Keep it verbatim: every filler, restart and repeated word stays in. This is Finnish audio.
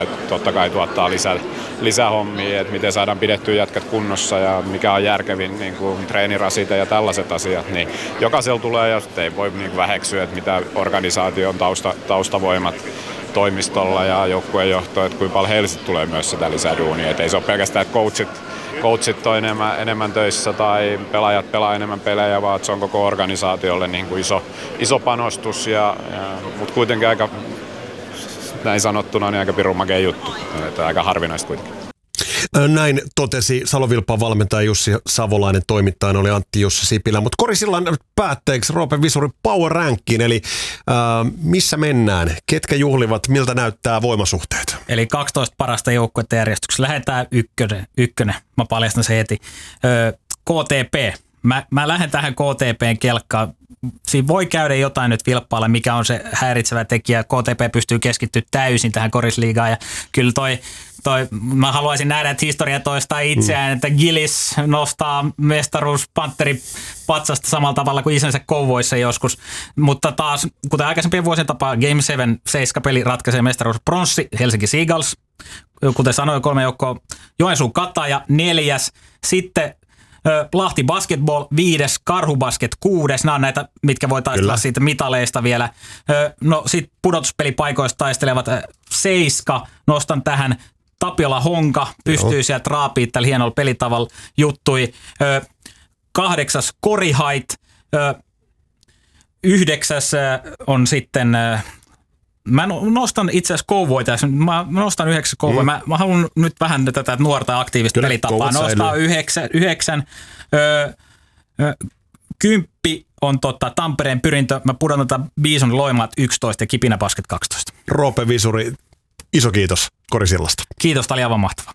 Totta kai tuottaa lisää, lisähommia, että miten saadaan pidettyä jätkät kunnossa ja mikä on järkevin niin kuin treenirasite ja tällaiset asiat. Niin jokaisella tulee ja ei voi niin väheksyä, että mitä organisaation tausta, taustavoimat toimistolla ja joukkueenjohto, että kuinka paljon heille tulee myös sitä lisäduunia. Et ei se ole pelkästään, että coachit, coachit on enemmän, enemmän töissä tai pelaajat pelaa enemmän pelejä, vaan se on koko organisaatiolle niin kuin iso, iso panostus, ja, ja, mutta kuitenkin aika, näin sanottuna, niin aika pirun makea juttu. Että aika harvinaista kuitenkin. Näin totesi Salo-Vilppaan valmentaja Jussi Savolainen, toimittajana oli Antti Jussi Sipilä. Mutta Korisillan päätteeksi Roope Visuri Power Rankin, eli äh, missä mennään? Ketkä juhlivat, miltä näyttää voimasuhteet? Eli kaksitoista parasta joukkuetta järjestyksessä. Lähdetään ykkönen, ykkönen. Mä paljastan se heti. Öö, K T P. Mä, mä lähden tähän K T P:n kelkkaan. Siinä voi käydä jotain nyt vilppaalle, mikä on se häiritsevä tekijä. K T P pystyy keskittyä täysin tähän korisliigaan, ja kyllä toi, toi mä haluaisin nähdä, että historia toistaa itseään, mm. että Gillis nostaa mestaruus Pantteri patsasta samalla tavalla kuin isänsä Kouvoissa joskus, mutta taas, kuten aikaisempien vuosien tapaa, Game seitsemän seiskapeli ratkaisee mestaruus pronssi Helsinki Seagulls, kuten sanoin, kolme joukkoa, Joensuun Kataja neljäs, sitten Lahti Basketball viides, Karhu Basket kuudes. Nämä on näitä, mitkä voi taistella siitä mitaleista vielä. No sit pudotuspelipaikoista taistelevat seiska. Nostan tähän Tapiola Honka. Pystyy Joo. sieltä raapii tällä hienolla pelitavalla juttui. Kahdeksas Korihait. Yhdeksäs on sitten... Mä nostan itse asiassa Kouvoa tässä. Mä nostan yhdeksän Kouvoa. Mm. Mä, mä haluan nyt vähän tätä nuorta aktiivista Kyllä, pelitapaa. Nostaa yhdeksän. yhdeksän. Öö, ö, kymppi on tota, Tampereen Pyrintö. Mä pudotan tätä Bison Loimaat yksitoista ja Kipinä Basket kaksitoista. Roope Visuri, iso kiitos Korisillasta. Kiitos, tämä oli aivan mahtavaa.